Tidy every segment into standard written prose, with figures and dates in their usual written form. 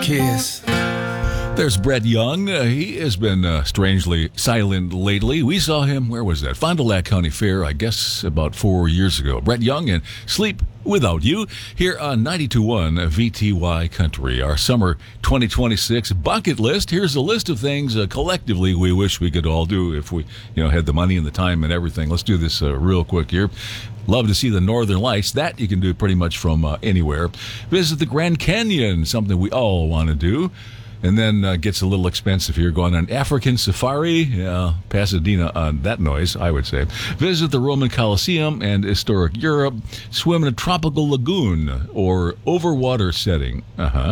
kiss. There's Brett Young. He has been strangely silent lately. We saw him, where was that? Fond du Lac County Fair, I guess about 4 years ago. Brett Young and Sleep Without You here on 92.1 VTY Country. Our summer 2026 bucket list. Here's a list of things collectively we wish we could all do if we had the money and the time and everything. Let's do this real quick here. Love to see the Northern Lights. That you can do pretty much from anywhere. Visit the Grand Canyon, something we all want to do. And then gets a little expensive here, going on African safari. Pasadena on that noise, I would say. Visit the Roman Colosseum and historic Europe. Swim in a tropical lagoon or overwater setting.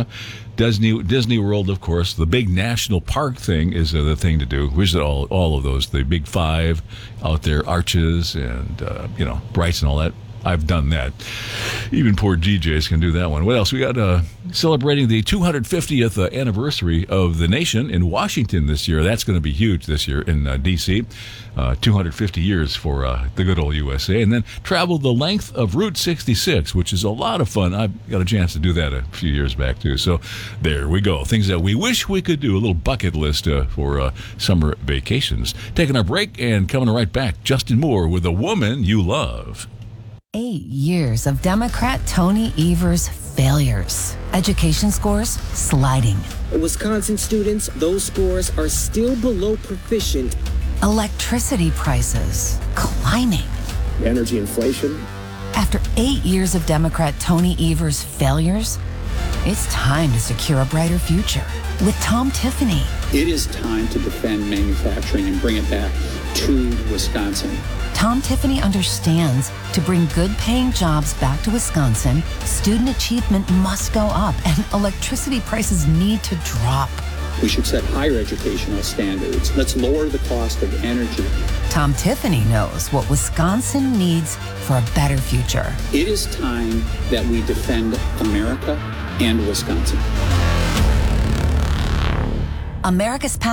Disney World, of course. The big national park thing is the thing to do. Visit all of those. The big five out there, Arches and, Bryce and all that. I've done that. Even poor DJs can do that one. What else? We got celebrating the 250th anniversary of the nation in Washington this year. That's going to be huge this year in D.C. 250 years for the good old USA. And then travel the length of Route 66, which is a lot of fun. I got a chance to do that a few years back, too. So there we go. Things that we wish we could do. A little bucket list for summer vacations. Taking our break and coming right back. Justin Moore with A Woman You Love. 8 years of Democrat Tony Evers' failures. Education scores sliding. Wisconsin students, those scores are still below proficient. Electricity prices climbing. Energy inflation. After 8 years of Democrat Tony Evers' failures, it's time to secure a brighter future with Tom Tiffany. It is time to defend manufacturing and bring it back to Wisconsin. Tom Tiffany understands to bring good-paying jobs back to Wisconsin, student achievement must go up and electricity prices need to drop. We should set higher educational standards. Let's lower the cost of energy. Tom Tiffany knows what Wisconsin needs for a better future. It is time that we defend America and Wisconsin. America's